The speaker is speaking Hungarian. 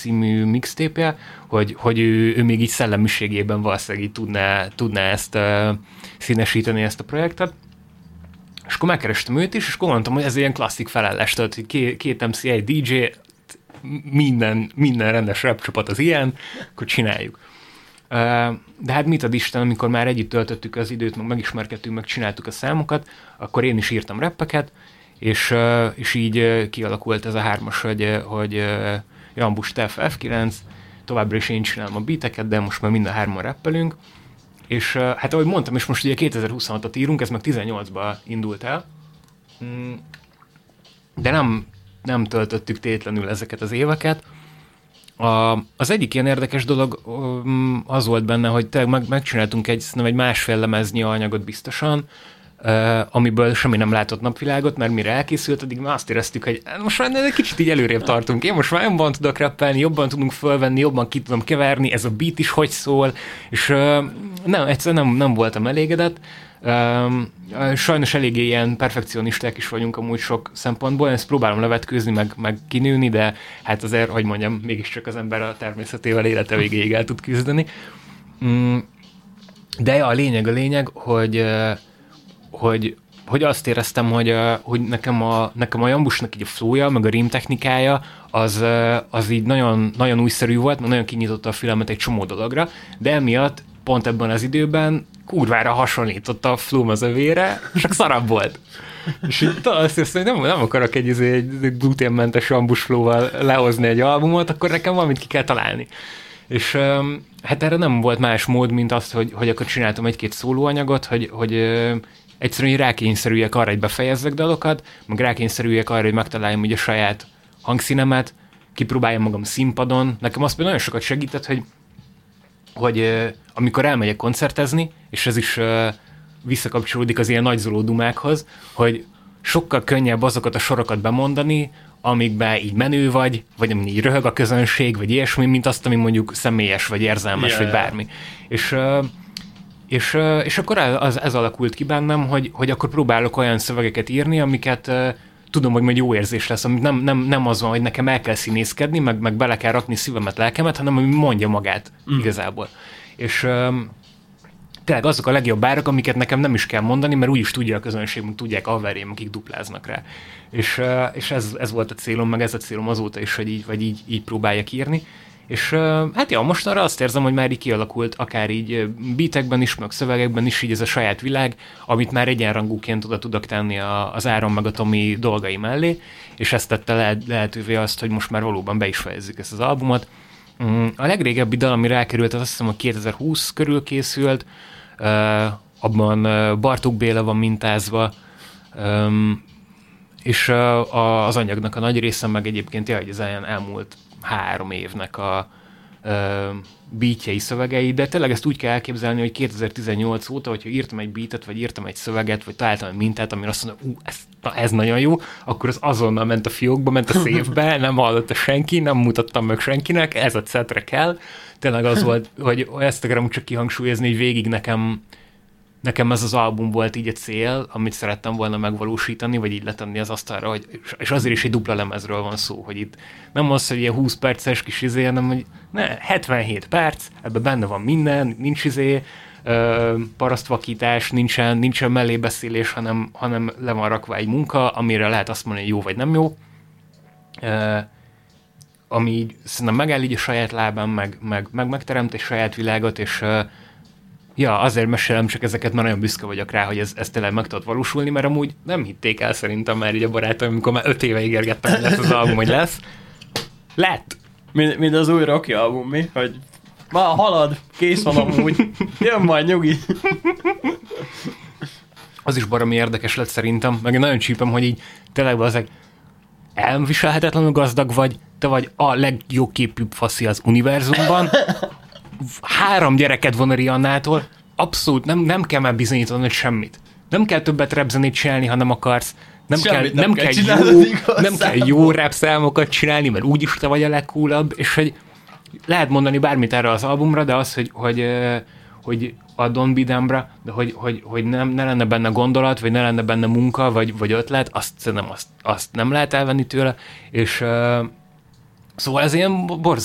című mixtape-je, hogy ő még így szellemiségében valószínűleg tudná ezt színesíteni, ezt a projektet. És akkor megkerestem őt is, és akkor mondtam, hogy ez ilyen klasszik felállás, tehát hogy két MC, egy DJ, minden rendes rap csapat az ilyen, akkor csináljuk. De hát mit ad Isten, amikor már együtt töltöttük az időt, meg megismerkedtünk, meg csináltuk a számokat, akkor én is írtam rappeket, és így kialakult ez a hármas, hogy Jambus, Tef, F9, továbbra is én csinálom a beateket, de most már mind a hárman rappelünk, és hát ahogy mondtam, és most ugye 2026-ot írunk, ez meg 18-ba indult el, de nem töltöttük tétlenül ezeket az éveket. Az egyik ilyen érdekes dolog az volt benne, hogy megcsináltunk egy másfél lemeznyi anyagot biztosan, amiből semmi nem látott napvilágot, mert mire elkészült, addig már azt éreztük, hogy most már egy kicsit így előrébb tartunk. Én most már jobban tudok rappelni, jobban tudunk fölvenni, jobban ki tudom keverni, ez a beat is hogy szól, és egyszerűen nem voltam elégedett. Sajnos eléggé ilyen perfekcionisták is vagyunk amúgy sok szempontból, ezt próbálom levetkőzni, meg kinőni, de hát azért, hogy mondjam, mégiscsak az ember a természetével élete végéig el tud küzdeni. De a lényeg, hogy azt éreztem, hogy nekem a Jambusnak így a flowja, meg a rím technikája, az így nagyon, nagyon újszerű volt, mert nagyon kinyitotta a fülemet egy csomó dologra, de emiatt pont ebben az időben kurvára hasonlított a flow az övére, csak szarabb volt. És így azt hiszem, hogy nem akarok egy gluténmentes Jambus flow-val lehozni egy albumot, akkor nekem valamit ki kell találni. És hát erre nem volt más mód, mint azt, hogy akkor csináltam egy-két szólóanyagot, hogy egyszerűen rákényszerüljek arra, hogy befejezzek dalokat, meg rákényszerüljek arra, hogy megtaláljam ugye a saját hangszínemet, kipróbáljam magam színpadon. Nekem az például nagyon sokat segített, hogy amikor elmegyek koncertezni, és ez is visszakapcsolódik az ilyen nagyzoló dumákhoz, hogy sokkal könnyebb azokat a sorokat bemondani, amikben így menő vagy amin így röhög a közönség, vagy ilyesmi, mint azt, ami mondjuk személyes, vagy érzelmes, vagy bármi. És akkor ez alakult ki bennem, hogy akkor próbálok olyan szövegeket írni, amiket tudom, hogy majd jó érzés lesz, amit nem az van, hogy nekem el kell színészkedni, meg bele kell rakni szívemet, lelkemet, hanem ami mondja magát igazából. És tényleg azok a legjobb árak, amiket nekem nem is kell mondani, mert úgyis tudja a közönség, hogy tudják a verém, akik dupláznak rá. És ez volt a célom, meg ez a célom azóta is, hogy így próbáljak írni. És hát ja, mostanra azt érzem, hogy már így kialakult, akár így beatekben is, meg szövegekben is így ez a saját világ, amit már egyenrangúként oda tudok tenni az Áron meg a Tomi dolgai mellé, és ezt tette lehetővé azt, hogy most már valóban be is fejezzük ezt az albumot. A legrégebbi dal, ami rákerült, az azt hiszem, hogy 2020 körül készült, abban Bartók Béla van mintázva, és az anyagnak a nagy része meg egyébként hogy az elmúlt 3 évnek a beatjei, szövegei, de tényleg ezt úgy kell elképzelni, hogy 2018 óta, hogyha írtam egy beatet, vagy írtam egy szöveget, vagy találtam egy mintát, amire azt mondom, ez nagyon jó, akkor az azonnal ment a fiókba, ment a széfbe, nem hallotta senki, nem mutattam meg senkinek, ez a cetre kell. Tényleg az volt, hogy ezt akarom csak kihangsúlyozni, hogy végig nekem ez az album volt így a cél, amit szerettem volna megvalósítani, vagy így letenni az asztalra, és azért is egy dupla lemezről van szó, hogy itt nem az, hogy ilyen 20 perces kis hanem hogy 77 perc, ebben benne van minden, nincs parasztvakítás, nincsen mellébeszélés, hanem le van rakva egy munka, amire lehet azt mondani, hogy jó vagy nem jó, ami így szerintem megáll így a saját lábán, meg megteremt egy saját világot, és azért mesélem csak ezeket, mert nagyon büszke vagyok rá, hogy ez tényleg meg tudott valósulni, mert amúgy nem hitték el szerintem már így a barátaim, amikor már 5 éve ígérgettem, hogy lesz az album, hogy lesz. Lett! Mint az új Rocky album, mi? Hogy már halad, kész van amúgy, jön majd nyugi. Az is baromi érdekes lett szerintem, meg én nagyon csípem, hogy így tényleg azek elviselhetetlenül gazdag vagy, te vagy a legjobb képűbb faszi az univerzumban, 3 gyereked van a Riannától, abszolút nem kell már bizonyítani semmit. Nem kell többet rapzenét csinálni, ha nem akarsz. Nem kell jó rap számokat csinálni, mert úgyis te vagy a legcoolabb, és hogy lehet mondani bármit erre az albumra, de az, hogy a Don't Be Dumb-ra, de hogy ne lenne benne gondolat, vagy ne lenne benne munka, vagy ötlet, azt nem lehet elvenni tőle, és szóval ez ilyen